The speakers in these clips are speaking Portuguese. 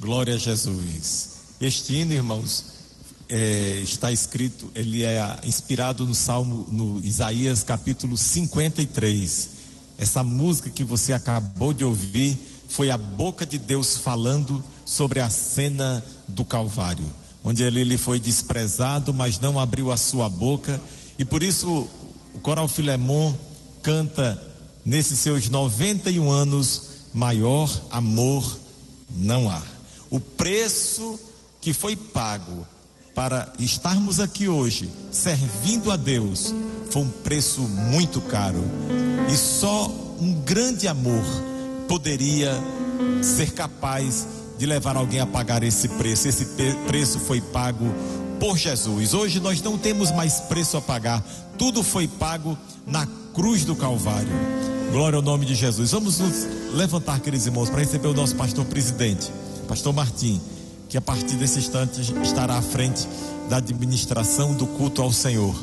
Glória a Jesus. Este hino, irmãos, está escrito, ele é inspirado no Salmo, no Isaías capítulo 53. Essa música que você acabou de ouvir foi a boca de Deus falando sobre a cena do Calvário, onde ele foi desprezado, mas não abriu a sua boca, e por isso o Coral Filemon canta nesses seus 91 anos: maior amor não há. O preço que foi pago para estarmos aqui hoje, servindo a Deus, foi um preço muito caro. E só um grande amor poderia ser capaz de levar alguém a pagar esse preço. Esse preço foi pago por Jesus. Hoje nós não temos mais preço a pagar. Tudo foi pago na cruz do Calvário. Glória ao nome de Jesus. Vamos nos levantar, queridos irmãos, para receber o nosso pastor presidente, pastor Martim, que a partir desse instante estará à frente da administração do culto ao Senhor.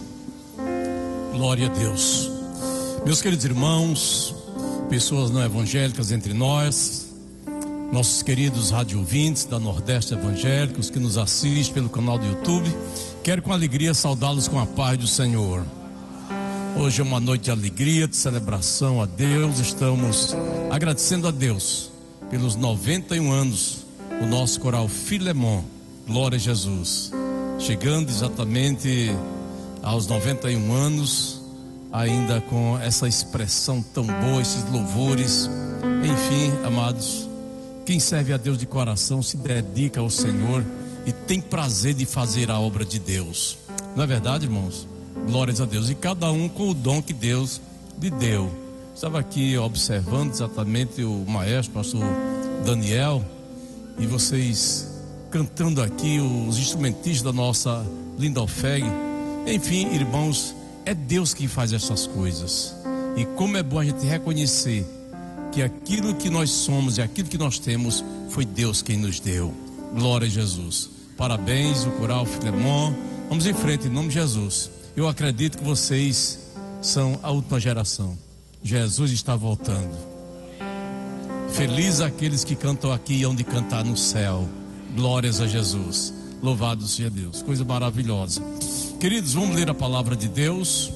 Glória a Deus. Meus queridos irmãos, pessoas não evangélicas entre nós, nossos queridos rádio-ouvintes da Nordeste Evangélicos que nos assistem pelo canal do YouTube, quero com alegria saudá-los com a paz do Senhor. Hoje é uma noite de alegria, de celebração a Deus. Estamos agradecendo a Deus pelos 91 anos o nosso coral Filemon. Glória a Jesus, chegando exatamente aos 91 anos, ainda com essa expressão tão boa, esses louvores. Enfim, amados, quem serve a Deus de coração se dedica ao Senhor e tem prazer de fazer a obra de Deus. Não é verdade, irmãos? Glórias a Deus. E cada um com o dom que Deus lhe deu. Estava aqui observando exatamente o maestro, pastor Daniel, e vocês cantando aqui, os instrumentistas da nossa linda OFEG. Enfim, irmãos, é Deus quem faz essas coisas. E como é bom a gente reconhecer que aquilo que nós somos e aquilo que nós temos foi Deus quem nos deu. Glória a Jesus. Parabéns, o coral Filemon. Vamos em frente, em nome de Jesus. Eu acredito que vocês são a última geração. Jesus está voltando. Felizes aqueles que cantam aqui e hão de cantar no céu. Glórias a Jesus. Louvado seja Deus. Coisa maravilhosa. Queridos, vamos ler a palavra de Deus.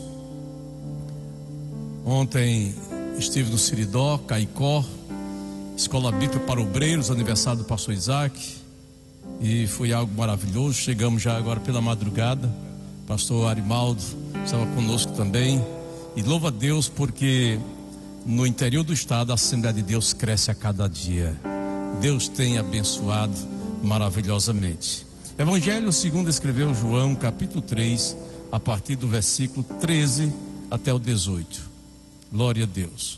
Ontem estive no Siridó, Caicó, Escola Bíblica para Obreiros, aniversário do pastor Isaac, e foi algo maravilhoso. Chegamos já agora pela madrugada. Pastor Arimaldo estava conosco também, e louva a Deus porque no interior do estado a Assembleia de Deus cresce a cada dia. Deus tem abençoado maravilhosamente. Evangelho segundo escreveu João, capítulo 3, a partir do versículo 13 até o 18. Glória a Deus.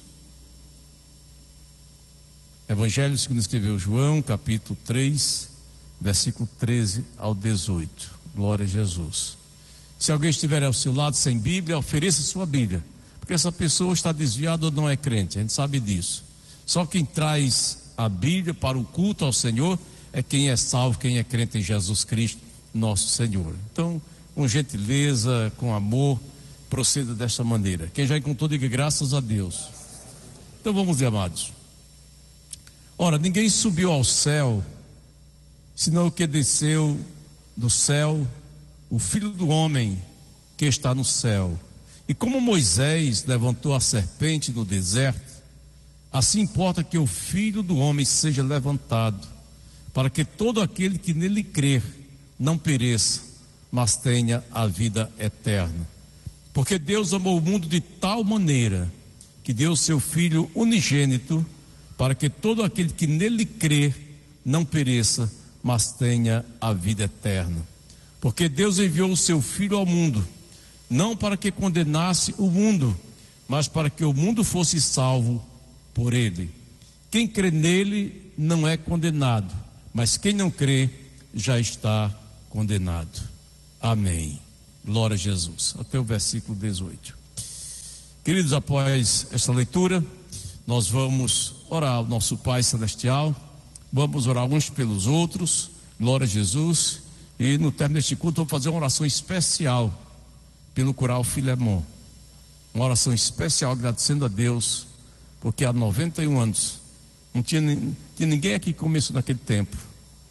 Evangelho segundo escreveu João, capítulo 3, versículo 13 ao 18. Glória a Jesus. Se alguém estiver ao seu lado sem Bíblia, ofereça sua Bíblia, porque essa pessoa está desviada ou não é crente, a gente sabe disso. Só quem traz a Bíblia para o culto ao Senhor é quem é salvo, quem é crente em Jesus Cristo, nosso Senhor. Então, com gentileza, com amor, proceda desta maneira. Quem já encontrou, diga graças a Deus. Então vamos ver, amados. Ora, ninguém subiu ao céu, senão o que desceu do céu, o Filho do Homem que está no céu. E como Moisés levantou a serpente no deserto, assim importa que o Filho do Homem seja levantado, para que todo aquele que nele crer não pereça, mas tenha a vida eterna. Porque Deus amou o mundo de tal maneira que deu o seu Filho unigênito, para que todo aquele que nele crer não pereça, mas tenha a vida eterna. Porque Deus enviou o seu Filho ao mundo, não para que condenasse o mundo, mas para que o mundo fosse salvo por ele. Quem crê nele não é condenado, mas quem não crê já está condenado. Amém. Glória a Jesus. Até o versículo 18. Queridos, após esta leitura, nós vamos orar ao nosso Pai Celestial. Vamos orar uns pelos outros. Glória a Jesus. E no término deste culto, vou fazer uma oração especial pelo coral Filemon. Uma oração especial agradecendo a Deus, porque há 91 anos não tinha ninguém aqui que começou naquele tempo.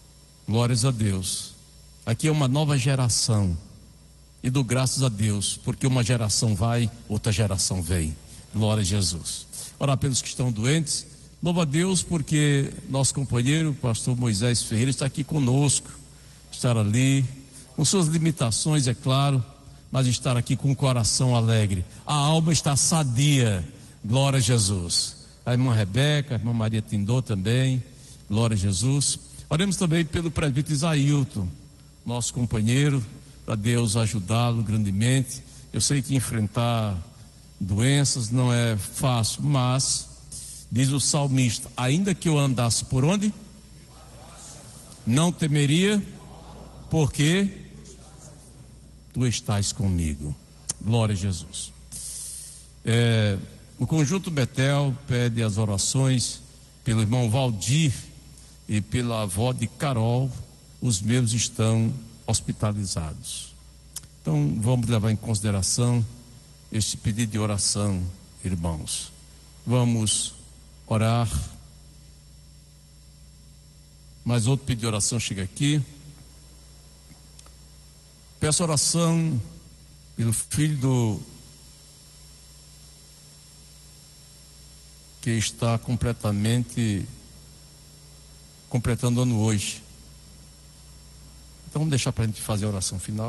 Glórias a Deus. Aqui é uma nova geração. E dou graças a Deus, porque uma geração vai, outra geração vem. Glória a Jesus. Orar pelos que estão doentes. Louva a Deus porque nosso companheiro, o pastor Moisés Ferreira, está aqui conosco. Estar ali, com suas limitações, é claro, mas estar aqui com o coração alegre. A alma está sadia. Glória a Jesus. A irmã Rebeca, a irmã Maria Tindô também. Glória a Jesus. Oremos também pelo presbítero Isailton, nosso companheiro, para Deus ajudá-lo grandemente. Eu sei que enfrentar doenças não é fácil, mas diz o salmista: ainda que eu andasse por onde? Não temeria, porque tu estás comigo. Glória a Jesus. O Conjunto Betel pede as orações pelo irmão Valdir e pela avó de Carol. Os meus estão hospitalizados. Então vamos levar em consideração este pedido de oração, irmãos. Vamos orar. Mais outro pedido de oração chega aqui. Peço oração pelo filho que está completando ano hoje. Então vamos deixar para a gente fazer a oração final.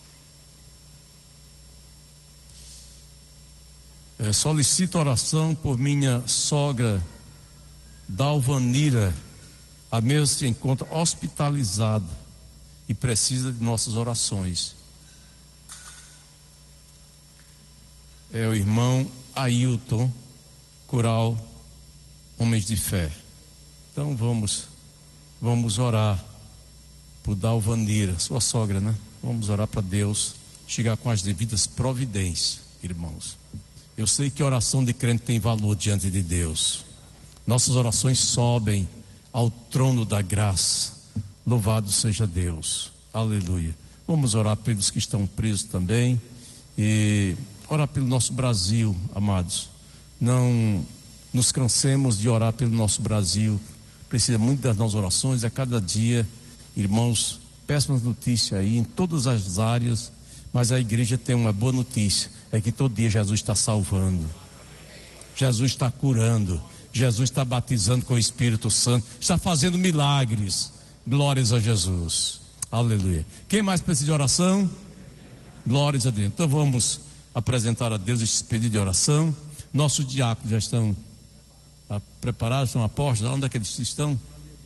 Solicito oração por minha sogra Dalvanira. A mesma se encontra hospitalizada e precisa de nossas orações. É o irmão Ailton Cural, Homens de Fé. Então vamos orar por Dalvanira, sua sogra, né? Vamos orar para Deus chegar com as devidas providências, irmãos. Eu sei que a oração de crente tem valor diante de Deus. Nossas orações sobem ao trono da graça. Louvado seja Deus. Aleluia. Vamos orar pelos que estão presos também e orar pelo nosso Brasil, amados. Não nos cansemos de orar pelo nosso Brasil. Precisa muito das nossas orações a cada dia. Irmãos, péssimas notícias aí em todas as áreas, mas a igreja tem uma boa notícia, é que todo dia Jesus está salvando, Jesus está curando, Jesus está batizando com o Espírito Santo, está fazendo milagres. Glórias a Jesus. Aleluia. Quem mais precisa de oração? Glórias a Deus. Então vamos apresentar a Deus este pedido de oração. Nossos diáconos já estão preparados, estão a postos. Onde é que eles estão?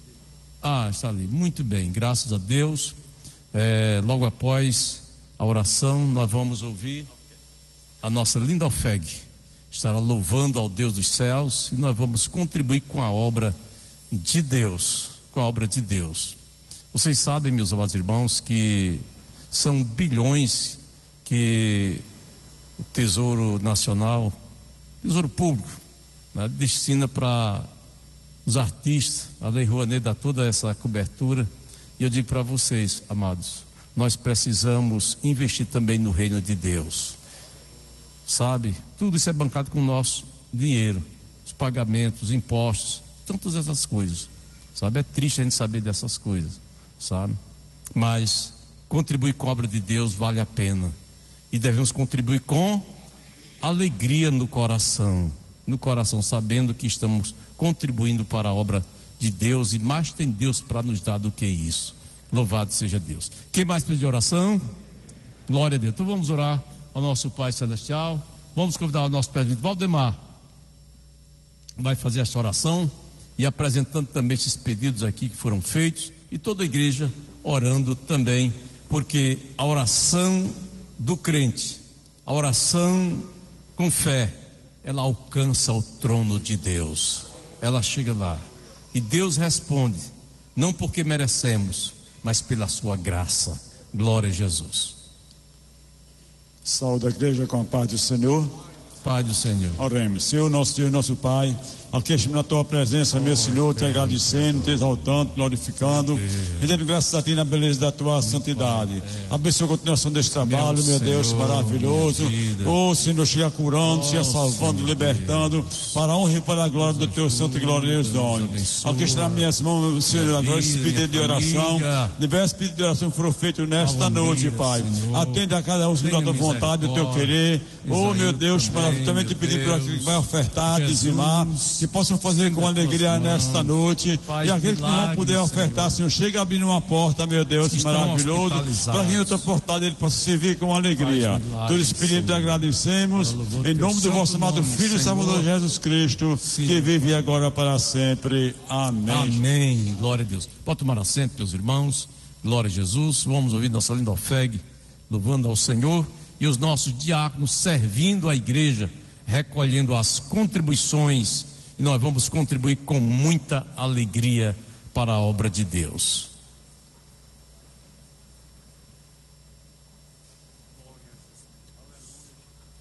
Está ali. Muito bem, graças a Deus. Logo após a oração, nós vamos ouvir a nossa linda Ofeg. Estará louvando ao Deus dos céus e nós vamos contribuir com a obra de Deus. Com a obra de Deus. Vocês sabem, meus amados irmãos, que são bilhões que o Tesouro Nacional, Tesouro Público, né, destina para os artistas. A Lei Rouanet dá toda essa cobertura. E eu digo para vocês, amados, nós precisamos investir também no reino de Deus. Sabe? Tudo isso é bancado com o nosso dinheiro, os pagamentos, os impostos, tantas essas coisas. Sabe? É triste a gente saber dessas coisas, sabe? Mas contribuir com a obra de Deus vale a pena. E devemos contribuir com alegria no coração, sabendo que estamos contribuindo para a obra de Deus, e mais tem Deus para nos dar do que isso. Louvado seja Deus. Quem mais pede oração? Glória a Deus. Então vamos orar ao nosso Pai Celestial. Vamos convidar o nosso presbítero Valdemar, vai fazer essa oração e apresentando também esses pedidos aqui que foram feitos, e toda a igreja orando também, porque a oração do crente, a oração com fé, ela alcança o trono de Deus, ela chega lá e Deus responde, não porque merecemos, mas pela sua graça. Glória a Jesus. Saúde a igreja com a paz do Senhor. Pai do Senhor. Oremos. Senhor, nosso Deus, nosso Pai, aqui estamos na Tua presença, meu Senhor, te agradecendo, te exaltando, glorificando, rendendo graças a Ti na beleza da Tua santidade. Abençoa a continuação deste trabalho, meu Deus, maravilhoso. Oh, Senhor, chega curando, chega salvando, libertando, para a honra e para a glória do Teu santo e glorioso nome. Aqui está nas minhas mãos, Senhor, agora esse pedido de oração, diversos pedidos de oração foram feitos nesta noite, Pai. Atende a cada um segundo a Tua vontade, o Teu querer. Oh, meu Deus, para também te pedir por aquilo que vai ofertar, dizimar, que possam fazer com alegria nesta noite. E aqueles que não vão poder ofertar, Senhor, chega abrindo uma porta, meu Deus, maravilhoso, para que outra portada ele possa servir com alegria. Tudo isso pedimos e agradecemos, em nome do vosso amado Filho e Salvador Jesus Cristo, que vive agora para sempre. Amém. Amém. Glória a Deus. Pode tomar assento, meus irmãos. Glória a Jesus. Vamos ouvir nossa linda ofeg, louvando ao Senhor, e os nossos diáconos servindo a igreja, recolhendo as contribuições, e nós vamos contribuir com muita alegria para a obra de Deus.